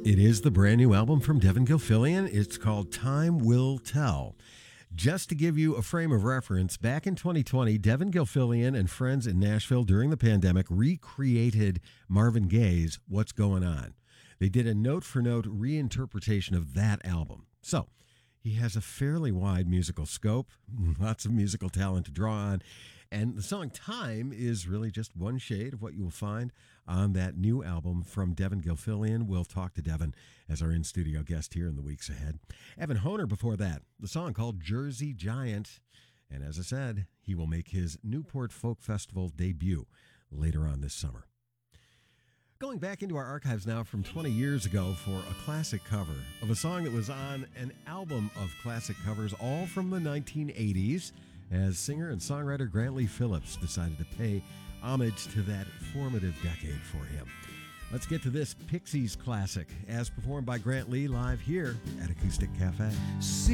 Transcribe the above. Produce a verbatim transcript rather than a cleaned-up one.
It is the brand new album from Devin Gilfillian. It's called Time Will Tell. Just to give you a frame of reference, back in twenty twenty, Devin Gilfillian and friends in Nashville during the pandemic recreated Marvin Gaye's What's Going On. They did a note-for-note reinterpretation of that album. So, he has a fairly wide musical scope, lots of musical talent to draw on, and the song Time is really just one shade of what you will find on that new album from Devin Gilfillian. We'll talk to Devin as our in-studio guest here in the weeks ahead. Evan Honer before that, the song called Jersey Giant. And as I said, he will make his Newport Folk Festival debut later on this summer. Going back into our archives now from twenty years ago for a classic cover of a song that was on an album of classic covers, all from the nineteen eighties, as singer and songwriter Grant Lee Phillips decided to pay homage to that formative decade for him. Let's get to this Pixies classic, as performed by Grant Lee live here at Acoustic Cafe. See